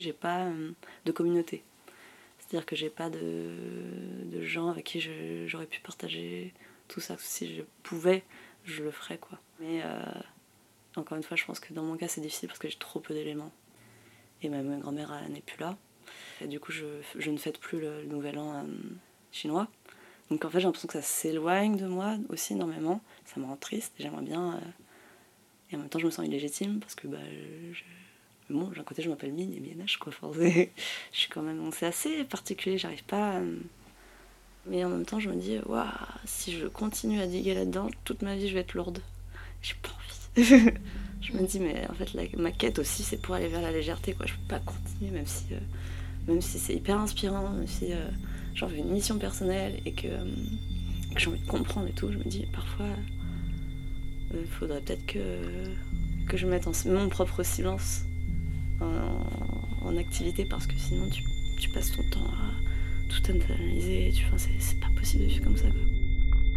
J'ai pas de communauté. C'est-à-dire que j'ai pas de gens avec qui j'aurais pu partager tout ça. Si je pouvais, je le ferais, quoi. Mais encore une fois, je pense que dans mon cas, c'est difficile parce que j'ai trop peu d'éléments. Et ma grand-mère n'est plus là. Et du coup, je ne fête plus le nouvel an chinois. Donc en fait, j'ai l'impression que ça s'éloigne de moi aussi énormément. Ça me rend triste et j'aimerais bien... Et en même temps, je me sens illégitime parce que bon, d'un côté, je m'appelle Mine et Mienage, quoi. Enfin, je suis quand même... C'est assez particulier, j'arrive pas... Mais en même temps, je me dis, waouh, si je continue à diguer là-dedans, toute ma vie, je vais être lourde. J'ai pas envie. Je me dis, mais en fait, ma quête aussi, c'est pour aller vers la légèreté, quoi. Je peux pas continuer, même si c'est hyper inspirant, même si j'en veux une mission personnelle et que j'ai envie de comprendre et tout. Je me dis, parfois, il faudrait peut-être que je mette mon propre silence en activité, parce que sinon, tu passes ton temps à tout analyser. C'est pas possible de vivre comme ça, quoi.